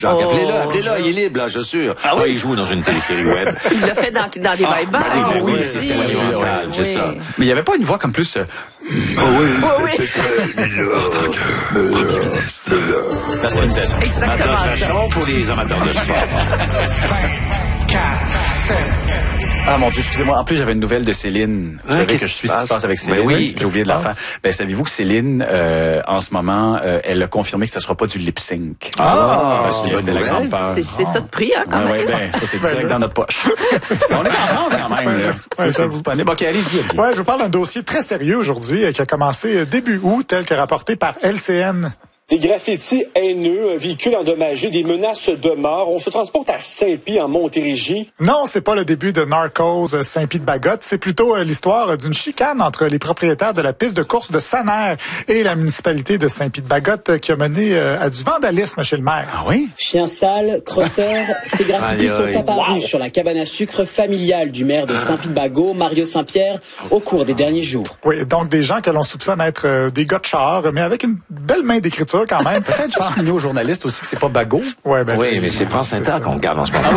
Appelez-le, il est libre, là, je suis sûr. Ah oui? Il joue dans une télésérie web. Il l'a fait dans des bye-bye. Oui, c'est monumental, c'est ça. Mais il n'y avait pas une voix comme plus... C'était Premier ministre. La salutation. Exactement ça. Vachon pour les amateurs de sport. 4, 7. Ah mon Dieu, excusez-moi. En plus, j'avais une nouvelle de Céline. Vous savez que je suis ce qui se passe avec Céline. Oui, j'ai oublié de la faire. Ben, savez-vous que Céline, en ce moment, elle a confirmé que ce ne sera pas du lip-sync. Parce que c'était la grande peur. C'est ça de prix, hein, quand même. Oui, ben, ça, c'est direct dans notre poche. On est en France, quand même, là. C'est disponible. OK, allez-y. Ouais, je vous parle d'un dossier très sérieux aujourd'hui qui a commencé début août, tel que rapporté par LCN. Des graffitis haineux, un véhicule endommagé, des menaces de mort. On se transporte à Saint-Pie, en Montérégie. Non, c'est pas le début de Narcos Saint-Pie-de-Bagotte. C'est plutôt l'histoire d'une chicane entre les propriétaires de la piste de course de Saner et la municipalité de Saint-Pie-de-Bagotte qui a mené à du vandalisme chez le maire. Ah oui? Chien sale, crosseur, ces graffitis sont apparus sur la cabane à sucre familiale du maire de Saint-Pie-de-Bagot, Mario Saint-Pierre, au cours des derniers jours. Oui, donc des gens que l'on soupçonne être des gars de char, mais avec une belle main d'écriture quand même. Peut-être faire souligner aux journalistes aussi que c'est pas Bagot. Ouais, ben, Oui, mais c'est France Inter qu'on regarde en ce moment.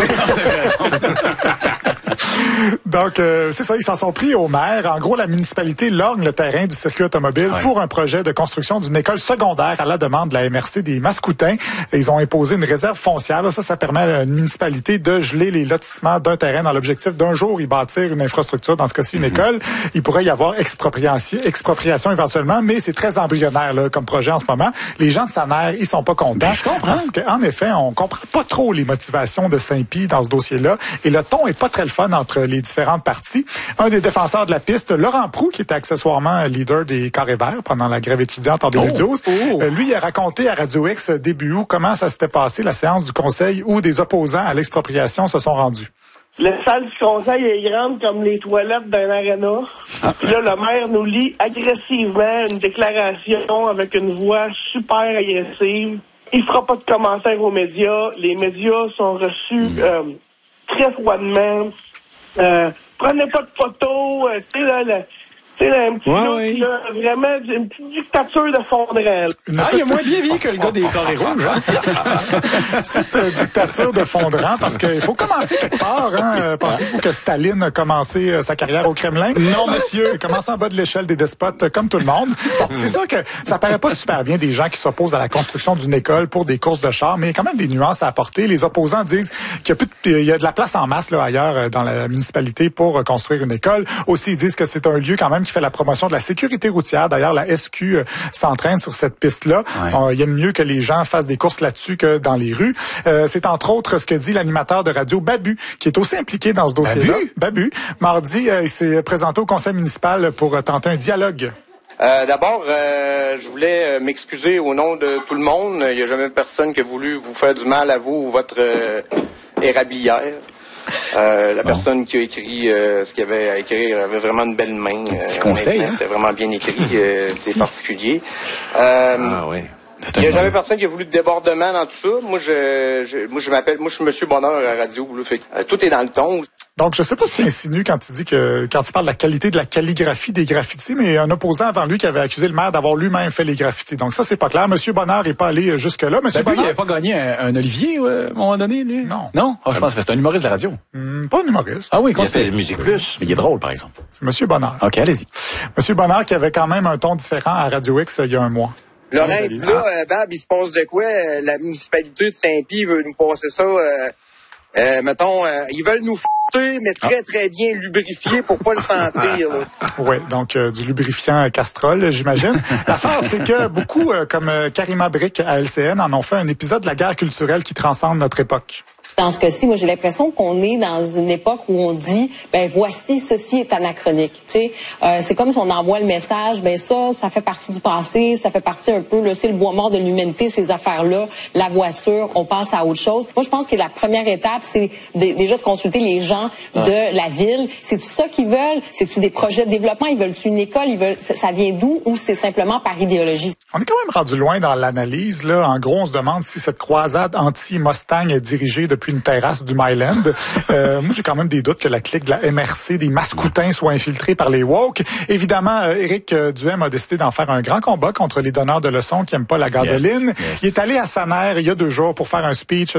Donc, c'est ça, ils s'en sont pris au maire. En gros, la municipalité lorgne le terrain du circuit automobile pour un projet de construction d'une école secondaire à la demande de la MRC des Mascoutins. Et ils ont imposé une réserve foncière. Là, ça permet à une municipalité de geler les lotissements d'un terrain dans l'objectif d'un jour y bâtir une infrastructure, dans ce cas-ci une école. Il pourrait y avoir expropriation éventuellement, mais c'est très embryonnaire là, comme projet en ce moment. Les gens de Saner, ils sont pas contents. Je comprends. Parce qu'en effet, on comprend pas trop les motivations de Saint-Pie dans ce dossier-là. Et le ton est pas très le fun entre les différentes parties. Un des défenseurs de la piste, Laurent Proulx, qui était accessoirement leader des Carrés Verts pendant la grève étudiante en 2012, lui il a raconté à Radio X début août comment ça s'était passé, la séance du conseil où des opposants à l'expropriation se sont rendus. La salle du conseil est grande comme les toilettes d'un aréna. Puis là, le maire nous lit agressivement une déclaration avec une voix super agressive. Il fera pas de commentaires aux médias. Les médias sont reçus très froidement. Prenez pas de photos. Tu sais, là, un petit look, là, vraiment une petite dictature de fondrelle. Il est moins bien vu que le gars des carrés rouges. Hein? Cette dictature de fondrant, parce qu'il faut commencer quelque part. Hein? Pensez-vous que Staline a commencé sa carrière au Kremlin? Non, monsieur. Il a commencé en bas de l'échelle des despotes, comme tout le monde. Bon, c'est sûr que ça paraît pas super bien des gens qui s'opposent à la construction d'une école pour des courses de chars, mais il y a quand même des nuances à apporter. Les opposants disent qu'il y a de la place en masse là, ailleurs dans la municipalité pour construire une école. Aussi, ils disent que c'est un lieu quand même qui fait la promotion de la sécurité routière. D'ailleurs, la SQ s'entraîne sur cette piste-là. Il aime mieux que les gens fassent des courses là-dessus que dans les rues. C'est entre autres ce que dit l'animateur de radio Babu, qui est aussi impliqué dans ce dossier-là. Babu. Mardi, il s'est présenté au conseil municipal pour tenter un dialogue. D'abord, je voulais m'excuser au nom de tout le monde. Il n'y a jamais personne qui a voulu vous faire du mal à vous ou votre érablière. La personne qui a écrit ce qu'il y avait à écrire avait vraiment une belle main. Petit conseil, hein? C'était vraiment bien écrit. C'est particulier. Oui. Il n'y a jamais personne qui a voulu de débordement dans tout ça. Moi, je suis Monsieur Bonheur à la radio. Là, fait, tout est dans le ton. Donc, je sais pas ce qu'il insinue quand il dit quand il parle de la qualité de la calligraphie des graffitis, mais un opposant avant lui qui avait accusé le maire d'avoir lui-même fait les graffitis. Donc ça, c'est pas clair. Monsieur Bonheur n'est pas allé jusque-là. Monsieur Bonheur, il avait pas gagné un Olivier à un moment donné, lui? Non. Non? Je pense que c'est un humoriste de la radio. Pas un humoriste. Ah oui, Il a fait Musique Plus. Mais il est drôle, par exemple. C'est Monsieur Bonheur. OK, allez-y. Monsieur Bonheur qui avait quand même un ton différent à Radio X il y a un mois. Laurent dit là, Bab, il se passe de quoi? La municipalité de Saint-Pie veut nous passer ça. Mettons, ils veulent nous f***er, mais très, très bien lubrifier pour pas le sentir. Oui, donc du lubrifiant Castrol, j'imagine. L'affaire, c'est que beaucoup, comme Karima Brick à LCN, en ont fait un épisode de la guerre culturelle qui transcende notre époque. Dans ce cas-ci, moi, j'ai l'impression qu'on est dans une époque où on dit, ben voici, ceci est anachronique. Tu sais, c'est comme si on envoie le message, ben ça fait partie du passé, ça fait partie un peu, c'est le bois mort de l'humanité, ces affaires-là, la voiture, on passe à autre chose. Moi, je pense que la première étape, c'est déjà de consulter les gens de la ville. C'est-tu ça qu'ils veulent? C'est-tu des projets de développement? Ils veulent-tu une école? Ça vient d'où? Ou c'est simplement par idéologie? On est quand même rendu loin dans l'analyse, là. En gros, on se demande si cette croisade anti-Mustang est dirigée depuis une terrasse du Myland. Moi, j'ai quand même des doutes que la clique de la MRC des Mascoutins soit infiltrée par les woke. Évidemment, Éric Duhem a décidé d'en faire un grand combat contre les donneurs de leçons qui n'aiment pas la gasoline. Il est allé à Saner il y a 2 jours pour faire un speech